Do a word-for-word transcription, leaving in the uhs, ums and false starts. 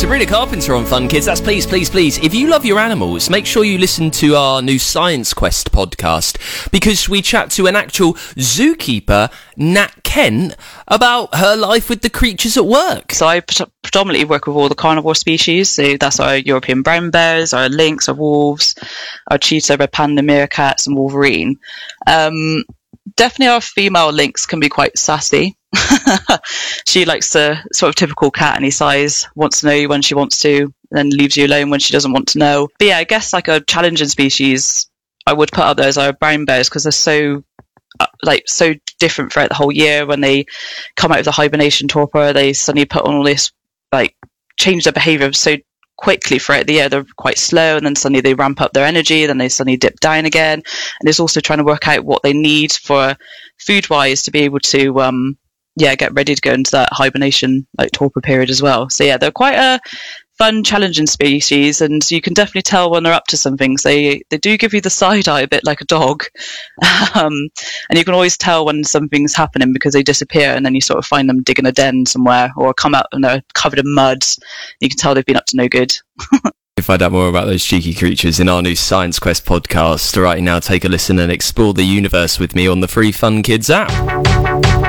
Sabrina Carpenter on Fun Kids. That's please, please, please. If you love your animals, make sure you listen to our new Science Quest podcast, because we chat to an actual zookeeper, Nat Kent, about her life with the creatures at work. So I predominantly work with all the carnivore species. So that's our European brown bears, our lynx, our wolves, our cheetah, red panda, meerkats, and wolverine. Um, definitely our female lynx can be quite sassy. She likes the sort of typical cat any size, wants to know you when she wants to, then leaves you alone when she doesn't want to know. But yeah, I guess like a challenging species I would put up there is our brown bears, because they're so uh, like so different throughout the whole year. When they come out of the hibernation torpor, they suddenly put on all this, like, change their behaviour so quickly throughout the year. They're quite slow, and then suddenly they ramp up their energy, then they suddenly dip down again. And it's also trying to work out what they need for food wise to be able to um yeah, get ready to go into that hibernation, like, torpor period as well. So yeah, they're quite a fun, challenging species, and you can definitely tell when they're up to some things. They they do give you the side eye a bit like a dog, um, and you can always tell when something's happening because they disappear, and then you sort of find them digging a den somewhere, or come out and they're covered in mud. You can tell they've been up to no good. To find out more about those cheeky creatures in our new Science Quest podcast, right now take a listen and explore the universe with me on the free Fun Kids app.